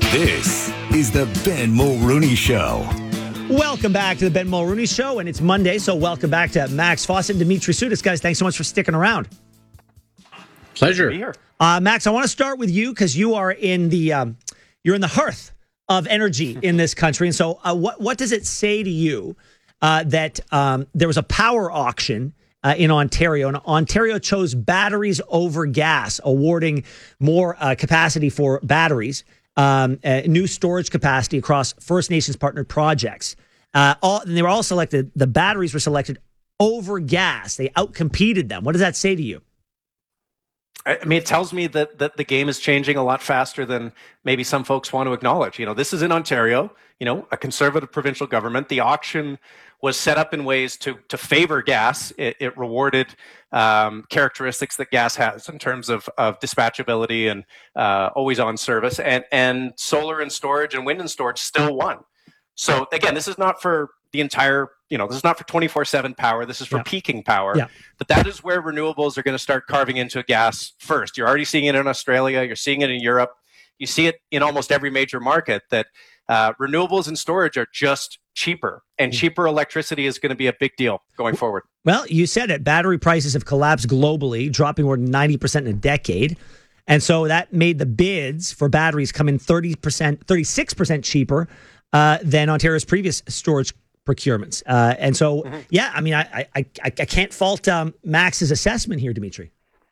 This is the Ben Mulrooney Show. Welcome back to the Ben Mulrooney Show, and it's Monday, so welcome back to Max Fawcett and Dimitri Soudis. Guys, thanks so much for sticking around. Pleasure. Be here. Max, I want to start with you because you are in the you're in the hearth of energy in this country, and so what does it say to you that there was a power auction in Ontario, and Ontario chose batteries over gas, awarding more capacity for batteries. New storage capacity across First Nations partnered projects. They were all selected. The batteries were selected over gas. They outcompeted them. What does that say to you? I mean, it tells me that the game is changing a lot faster than maybe some folks want to acknowledge. You know, this is in Ontario, a conservative provincial government. The auction was set up in ways to favor gas. It rewarded characteristics that gas has in terms of dispatchability and always on service, and solar and storage and wind and storage still won. So again, this is not for the entire, this is not for 24/7 power. This is for peaking power. Yeah. But that is where renewables are going to start carving into gas first. You're already seeing it in Australia. You're seeing it in Europe. You see it in almost every major market that renewables and storage are just cheaper, and cheaper electricity is going to be a big deal going forward. Well, you said it. Battery prices have collapsed globally, dropping more than 90% in a decade. And so that made the bids for batteries come in 36% cheaper than Ontario's previous storage procurements. And so, I mean, I can't fault Max's assessment here, Dimitri.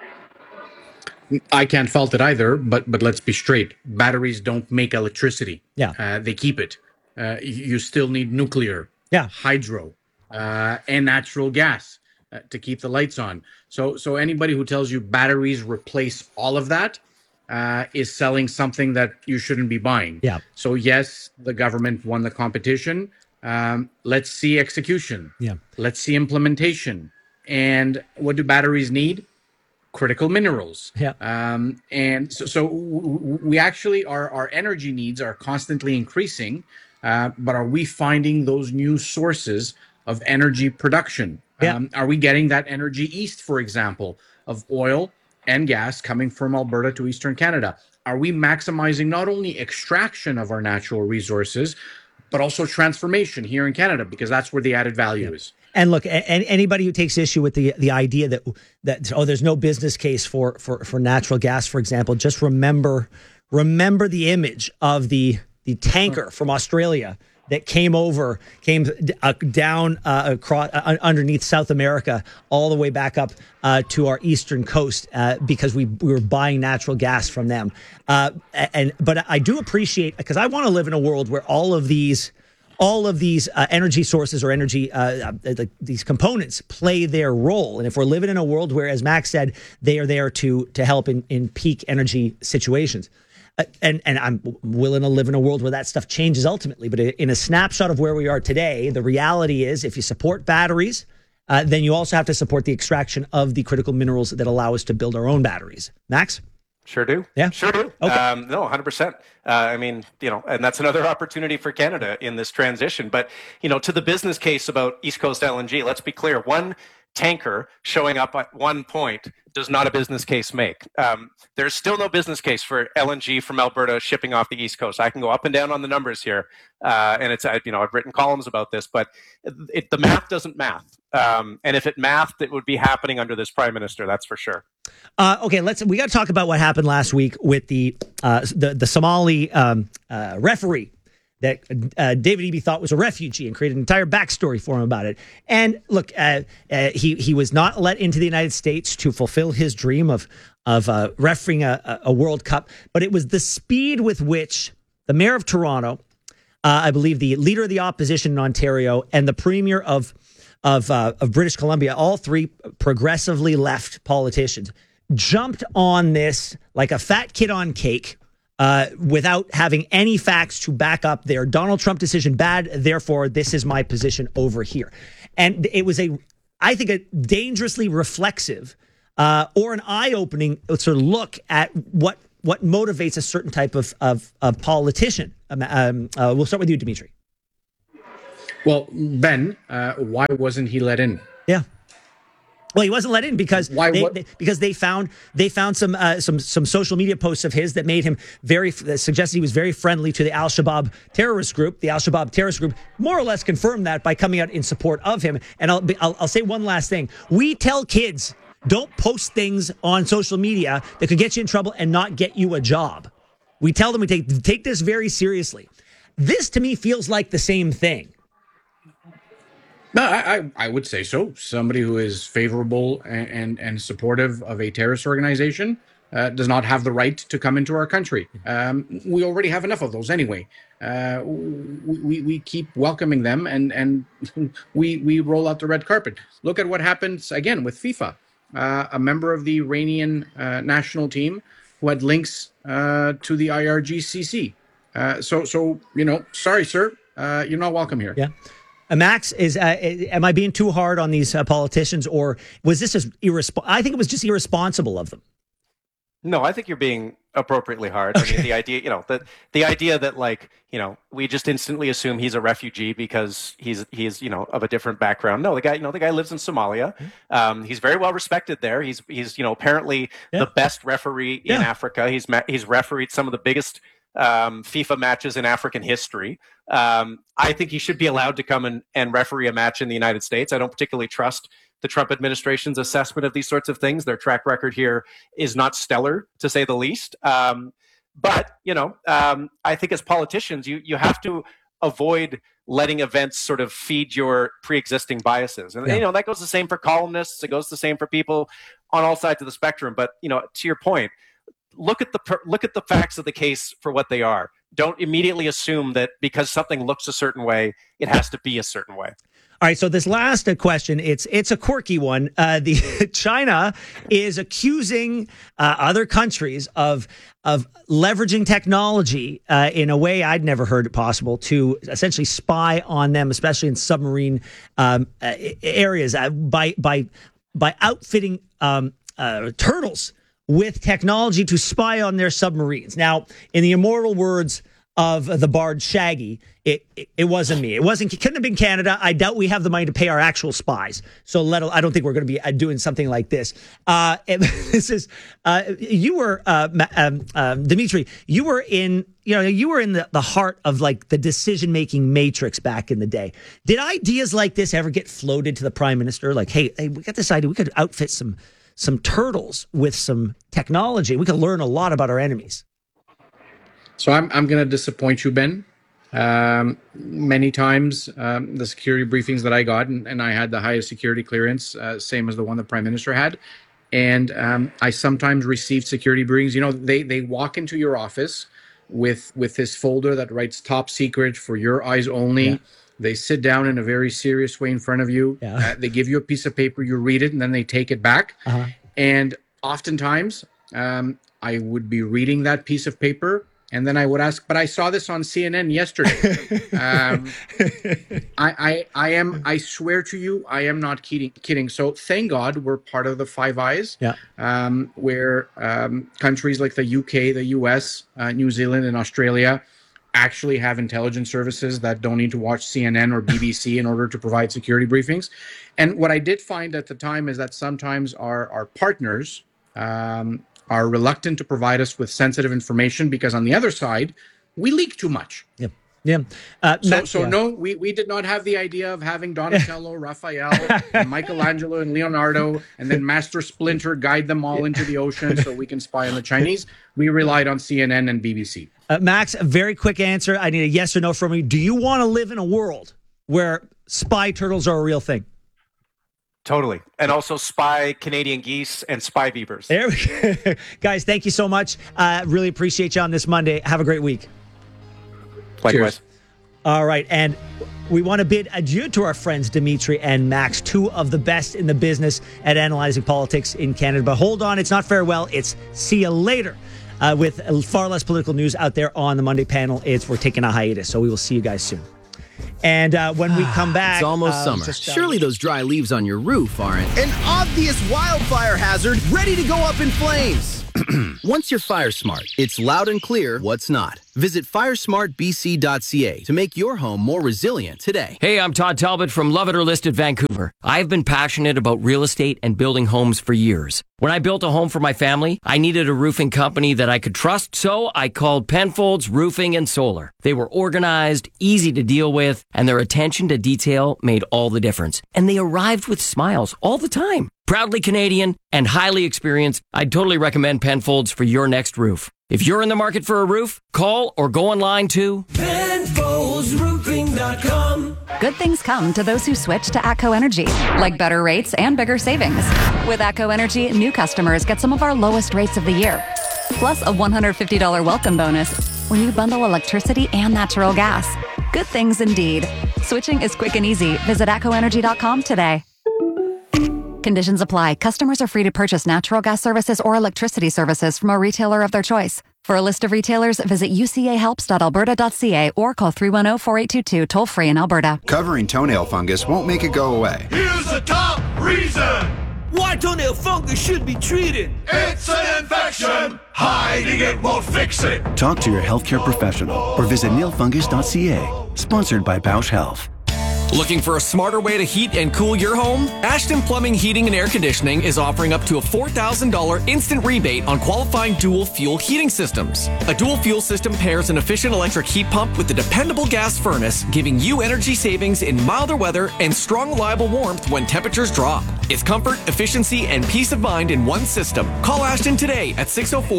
I can't fault it either, but let's be straight. Batteries don't make electricity. Yeah. They keep it. You still need nuclear, hydro, and natural gas to keep the lights on. So anybody who tells you batteries replace all of that is selling something that you shouldn't be buying. Yeah. So yes, the government won the competition. Let's see execution. Yeah. Let's see implementation. And what do batteries need? Critical minerals. Yeah. And so we actually, our energy needs are constantly increasing, but are we finding those new sources of energy production? Yeah. Are we getting that energy east, for example, of oil and gas coming from Alberta to Eastern Canada? Are we maximizing not only extraction of our natural resources, but also transformation here in Canada, because that's where the added value is? And look, anybody who takes issue with the idea that there's no business case for natural gas, for example, just remember the image of the tanker from Australia that came down across underneath South America, all the way back up to our eastern coast, because we were buying natural gas from them. But I do appreciate, because I want to live in a world where all of these energy sources or energy, these components play their role. And if we're living in a world where, as Max said, they are there to help in peak energy situations. And I'm willing to live in a world where that stuff changes ultimately. But in a snapshot of where we are today, the reality is if you support batteries, then you also have to support the extraction of the critical minerals that allow us to build our own batteries. Max? Sure do. Yeah. Sure do. Okay. No, 100%. I mean, and that's another opportunity for Canada in this transition. But, to the business case about East Coast LNG, let's be clear. One tanker showing up at one point does not a business case make. There's still no business case for LNG from Alberta shipping off the East Coast. I can go up and down on the numbers here. And it's, I've written columns about this, but the math doesn't math. And if it mathed, it would be happening under this prime minister. That's for sure. Okay, we got to talk about what happened last week with the Somali referee that David Eby thought was a refugee and created an entire backstory for him about it. And look, he was not let into the United States to fulfill his dream of refereeing a World Cup, but it was the speed with which the mayor of Toronto, I believe the leader of the opposition in Ontario, and the premier of British Columbia, all three progressively left politicians, jumped on this like a fat kid on cake, without having any facts to back up their Donald Trump decision bad, therefore this is my position over here. And it was I think a dangerously reflexive or an eye-opening sort of look at what motivates a certain type of politician. We'll start with you, Dimitri. Well, Ben, why wasn't he let in? Yeah. Well, he wasn't let in because because they found some social media posts of his that made him that suggested he was very friendly to the Al-Shabaab terrorist group. The Al-Shabaab terrorist group more or less confirmed that by coming out in support of him. And I'll say one last thing: we tell kids, don't post things on social media that could get you in trouble and not get you a job. We tell them we take this very seriously. This to me feels like the same thing. No, I would say so. Somebody who is favorable and supportive of a terrorist organization does not have the right to come into our country. We already have enough of those anyway. We keep welcoming them, and we roll out the red carpet. Look at what happens again with FIFA. A member of the Iranian national team who had links to the IRGCC. So sorry, sir, you're not welcome here. Yeah. Max, am I being too hard on these politicians, or was this just irresponsible? I think it was just irresponsible of them. No, I think you're being appropriately hard. Okay. I mean, the idea, the idea that we just instantly assume he's a refugee because he's of a different background. No, the guy lives in Somalia. He's very well respected there. He's apparently the best referee in Africa. He's refereed some of the biggest FIFA matches in African history. I think he should be allowed to come and referee a match in the United States. I don't particularly trust the Trump administration's assessment of these sorts of things. Their track record here is not stellar, to say the least. But I think as politicians, you have to avoid letting events sort of feed your pre-existing biases. And that goes the same for columnists. It goes the same for people on all sides of the spectrum. But to your point, look at the facts of the case for what they are. Don't immediately assume that because something looks a certain way, it has to be a certain way. All right, so this last question, it's a quirky one. China is accusing other countries of leveraging technology in a way I'd never heard it possible to essentially spy on them, especially in submarine areas, by outfitting turtles with technology to spy on their submarines. Now, in the immortal words of the bard Shaggy, it wasn't me. It couldn't have been Canada. I doubt we have the money to pay our actual spies. So I don't think we're going to be doing something like this. This is you were Dimitri. You were in the heart of like the decision-making matrix back in the day. Did ideas like this ever get floated to the prime minister? Like, hey, we got this idea. We could outfit some turtles with some technology. We could learn a lot about our enemies. So I'm going to disappoint you, Ben. Many times, the security briefings that I got, and I had the highest security clearance, same as the one the Prime Minister had. And I sometimes received security briefings. They walk into your office with this folder that writes top secret for your eyes only. Yeah. They sit down in a very serious way in front of you. Yeah. They give you a piece of paper, you read it, and then they take it back. Uh-huh. And oftentimes, I would be reading that piece of paper, and then I would ask, but I saw this on CNN yesterday. I swear to you, I am not kidding. So thank God we're part of the Five Eyes, where countries like the UK, the US, New Zealand, and Australia actually have intelligence services that don't need to watch CNN or BBC in order to provide security briefings. And what I did find at the time is that sometimes our partners are reluctant to provide us with sensitive information because on the other side, we leak too much. Yep. Yeah. No, we did not have the idea of having Donatello, Raphael, and Michelangelo, and Leonardo, and then Master Splinter guide them all into the ocean so we can spy on the Chinese. We relied on CNN and BBC. Max, a very quick answer. I need a yes or no from you. Do you want to live in a world where spy turtles are a real thing? Totally. And also spy Canadian geese and spy beavers. There we go. Guys, thank you so much. Really appreciate you on this Monday. Have a great week. Likewise. Cheers. All right. And we want to bid adieu to our friends Dimitri and Max, two of the best in the business at analyzing politics in Canada. But hold on, it's not farewell. It's see you later. With far less political news out there on the Monday panel. We're taking a hiatus. So we will see you guys soon. And when we come back... It's almost summer. Surely those dry leaves on your roof aren't an obvious wildfire hazard ready to go up in flames. Once you're Fire Smart, it's loud and clear what's not. Visit firesmartbc.ca to make your home more resilient today. Hey, I'm Todd Talbot from Love It or List It Vancouver. I've been passionate about real estate and building homes for years. When I built a home for my family, I needed a roofing company that I could trust, so I called Penfolds Roofing and Solar. They were organized, easy to deal with, and their attention to detail made all the difference. And they arrived with smiles all the time. Proudly Canadian and highly experienced, I'd totally recommend Penfolds for your next roof. If you're in the market for a roof, call or go online to PenfoldsRoofing.com. Good things come to those who switch to ATCO Energy, like better rates and bigger savings. With ATCO Energy, new customers get some of our lowest rates of the year, plus a $150 welcome bonus when you bundle electricity and natural gas. Good things indeed. Switching is quick and easy. Visit ATCOenergy.com today. Conditions apply. Customers are free to purchase natural gas services or electricity services from a retailer of their choice. For a list of retailers, visit ucahelps.alberta.ca or call 310-4822 toll-free in Alberta. Covering toenail fungus won't make it go away. Here's the top reason why toenail fungus should be treated. It's an infection. Hiding it won't fix it. Talk to your healthcare professional or visit nailfungus.ca. Sponsored by Bausch Health. Looking for a smarter way to heat and cool your home? Ashton Plumbing, Heating and Air Conditioning is offering up to a $4,000 instant rebate on qualifying dual fuel heating systems. A dual fuel system pairs an efficient electric heat pump with a dependable gas furnace, giving you energy savings in milder weather and strong, reliable warmth when temperatures drop. It's comfort, efficiency, and peace of mind in one system. Call Ashton today at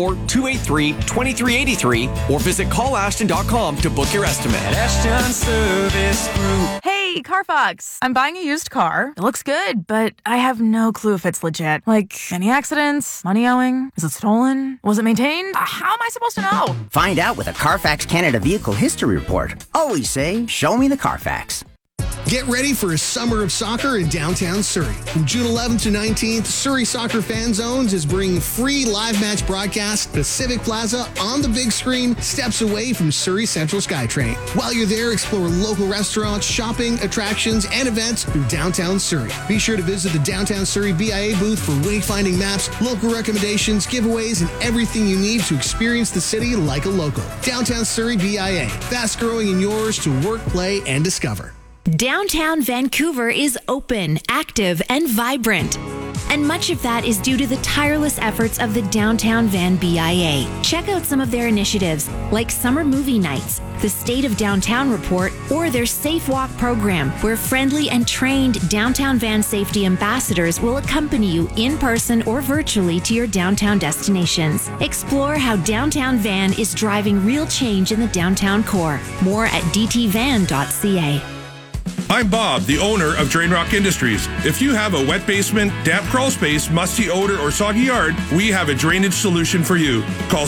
604-283-2383 or visit callashton.com to book your estimate. Ashton Service Group. Hey, Carfax. I'm buying a used car. It looks good, but I have no clue if it's legit. Like, any accidents? Money owing? Is it stolen? Was it maintained? How am I supposed to know? Find out with a Carfax Canada Vehicle History Report. Always say, show me the Carfax. Get ready for a summer of soccer in downtown Surrey. From June 11th to 19th, Surrey Soccer Fan Zones is bringing free live match broadcasts to Civic Plaza on the big screen, steps away from Surrey Central SkyTrain. While you're there, explore local restaurants, shopping, attractions, and events through downtown Surrey. Be sure to visit the Downtown Surrey BIA booth for wayfinding maps, local recommendations, giveaways, and everything you need to experience the city like a local. Downtown Surrey BIA, fast growing and yours to work, play, and discover. Downtown Vancouver is open, active, and vibrant. And much of that is due to the tireless efforts of the Downtown Van BIA. Check out some of their initiatives, like Summer Movie Nights, the State of Downtown Report, or their Safe Walk program, where friendly and trained Downtown Van safety ambassadors will accompany you in person or virtually to your downtown destinations. Explore how Downtown Van is driving real change in the downtown core. More at dtvan.ca. I'm Bob, the owner of Drain Rock Industries. If you have a wet basement, damp crawl space, musty odor, or soggy yard, we have a drainage solution for you. Call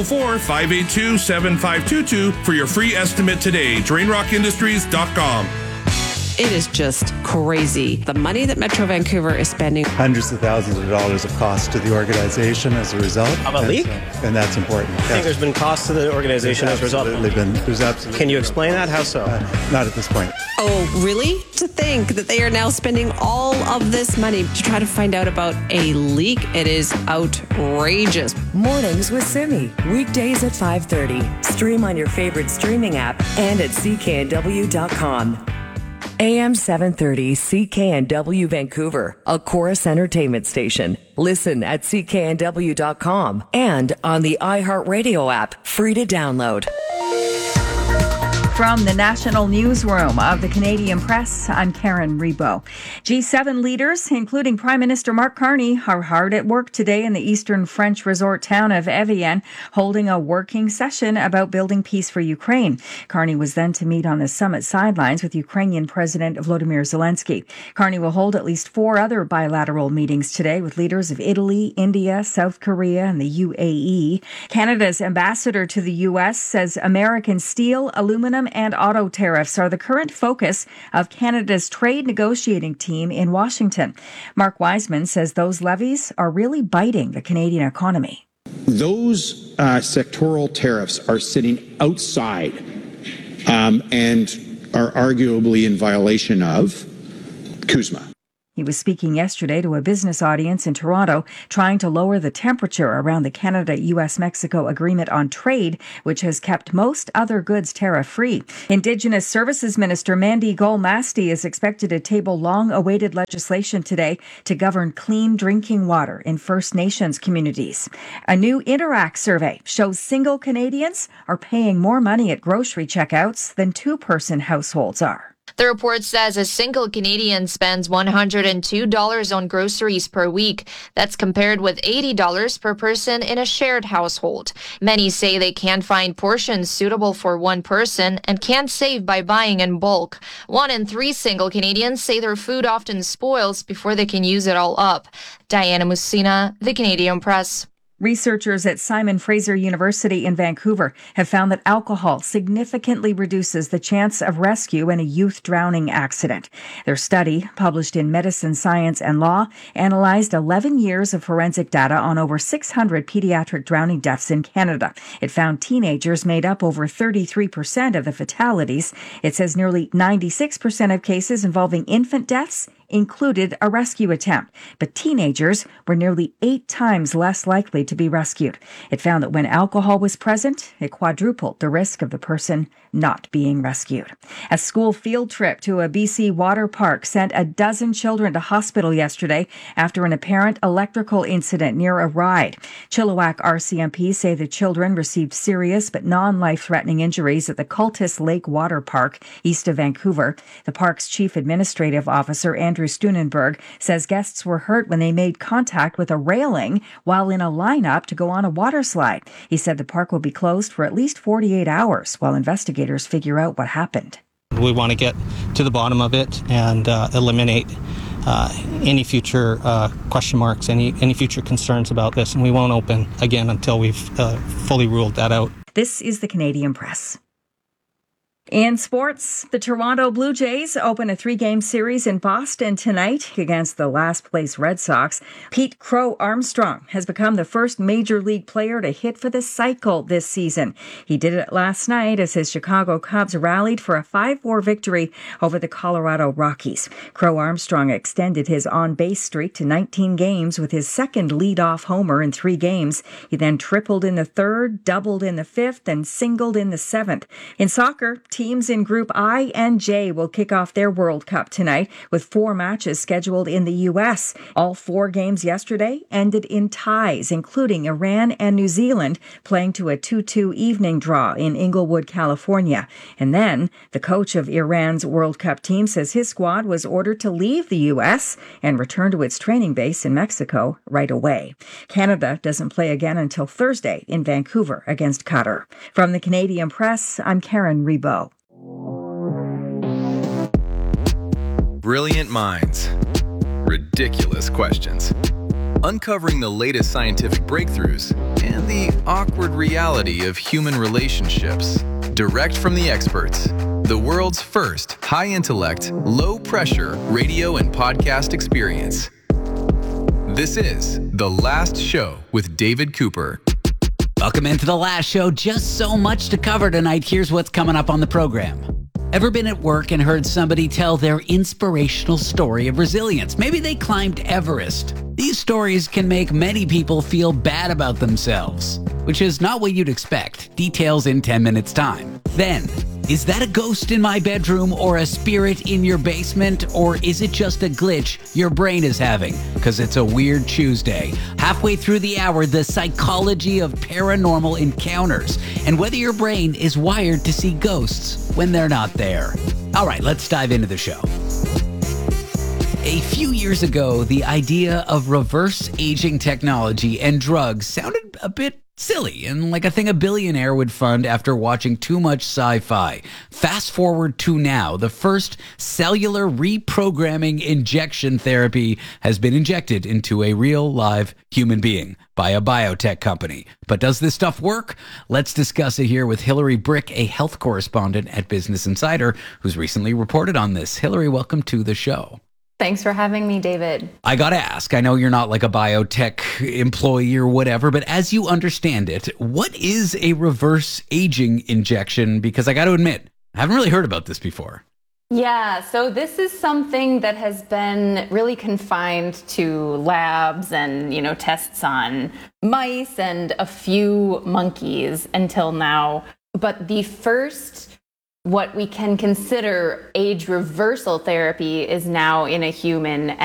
604-582-7522 for your free estimate today. DrainRockIndustries.com. It is just crazy. The money that Metro Vancouver is spending. Hundreds of thousands of dollars of cost to the organization as a result. Of a leak? And that's important. I think there's been cost to the organization as a result. There's absolutely. Can you explain that? How so? Not at this point. Oh, really? To think that they are now spending all of this money to try to find out about a leak. It is outrageous. Mornings with Simi. Weekdays at 5:30. Stream on your favorite streaming app and at cknw.com. AM 730 CKNW Vancouver, a Chorus Entertainment station. Listen at cknw.com and on the iHeartRadio app, free to download. From the National Newsroom of the Canadian Press, I'm Karen Rebo. G7 leaders, including Prime Minister Mark Carney, are hard at work today in the eastern French resort town of Evian, holding a working session about building peace for Ukraine. Carney was then to meet on the summit sidelines with Ukrainian President Volodymyr Zelensky. Carney will hold at least 4 other bilateral meetings today with leaders of Italy, India, South Korea, and the UAE. Canada's ambassador to the U.S. says American steel, aluminum, and auto tariffs are the current focus of Canada's trade negotiating team in Washington. Mark Wiseman says those levies are really biting the Canadian economy. Those sectoral tariffs are sitting outside and are arguably in violation of CUSMA. He was speaking yesterday to a business audience in Toronto, trying to lower the temperature around the Canada-US-Mexico Agreement on Trade, which has kept most other goods tariff-free. Indigenous Services Minister Mandy Gol-Masti is expected to table long-awaited legislation today to govern clean drinking water in First Nations communities. A new Interact survey shows single Canadians are paying more money at grocery checkouts than two-person households are. The report says a single Canadian spends $102 on groceries per week. That's compared with $80 per person in a shared household. Many say they can't find portions suitable for one person and can't save by buying in bulk. 1 in 3 single Canadians say their food often spoils before they can use it all up. Diana Musina, The Canadian Press. Researchers at Simon Fraser University in Vancouver have found that alcohol significantly reduces the chance of rescue in a youth drowning accident. Their study, published in Medicine, Science and Law, analyzed 11 years of forensic data on over 600 pediatric drowning deaths in Canada. It found teenagers made up over 33% of the fatalities. It says nearly 96% of cases involving infant deaths included a rescue attempt, but teenagers were nearly 8 times less likely to be rescued. It found that when alcohol was present, it quadrupled the risk of the person not being rescued. A school field trip to a BC water park sent a dozen children to hospital yesterday after an apparent electrical incident near a ride. Chilliwack RCMP say the children received serious but non-life-threatening injuries at the Cultus Lake Water Park east of Vancouver. The park's chief administrative officer, Andrew Steunenberg, says guests were hurt when they made contact with a railing while in a lineup to go on a water slide. He said the park will be closed for at least 48 hours while investigators figure out what happened. We want to get to the bottom of it and eliminate any future question marks, any future concerns about this, and we won't open again until we've fully ruled that out. This is the Canadian Press. In sports, the Toronto Blue Jays open a 3-game series in Boston tonight against the last-place Red Sox. Pete Crow Armstrong has become the first Major League player to hit for the cycle this season. He did it last night as his Chicago Cubs rallied for a 5-4 victory over the Colorado Rockies. Crow Armstrong extended his on-base streak to 19 games with his second leadoff homer in 3 games. He then tripled in the 3rd, doubled in the 5th, and singled in the 7th. In soccer, teams in Group I and J will kick off their World Cup tonight with 4 matches scheduled in the U.S. All 4 games yesterday ended in ties, including Iran and New Zealand playing to a 2-2 evening draw in Inglewood, California. And then the coach of Iran's World Cup team says his squad was ordered to leave the U.S. and return to its training base in Mexico right away. Canada doesn't play again until Thursday in Vancouver against Qatar. From the Canadian Press, I'm Karen Rebo. Brilliant minds. Ridiculous questions. Uncovering the latest scientific breakthroughs and the awkward reality of human relationships. Direct from the experts. The world's first high-intellect, low-pressure radio and podcast experience. This is The Last Show with David Cooper. Welcome into The Last Show. Just so much to cover tonight. Here's what's coming up on the program. Ever been at work and heard somebody tell their inspirational story of resilience? Maybe they climbed Everest. These stories can make many people feel bad about themselves, which is not what you'd expect. Details in 10 minutes' time. Then, is that a ghost in my bedroom or a spirit in your basement? Or is it just a glitch your brain is having? Because it's a weird Tuesday. Halfway through the hour, the psychology of paranormal encounters and whether your brain is wired to see ghosts when they're not there. All right, let's dive into the show. A few years ago, the idea of reverse aging technology and drugs sounded a bit silly and like a thing a billionaire would fund after watching too much sci-fi. Fast forward to now, the first cellular reprogramming injection therapy has been injected into a real live human being by a biotech company. But does this stuff work? Let's discuss it here with Hillary Brick, a health correspondent at Business Insider, who's recently reported on this. Hillary, welcome to the show. Thanks for having me, David. I gotta ask, I know you're not like a biotech employee or whatever, but as you understand it, what is a reverse aging injection? Because I gotta admit, I haven't really heard about this before. Yeah, so this is something that has been really confined to labs and, tests on mice and a few monkeys until now. But the first, what we can consider age reversal therapy, is now in a human.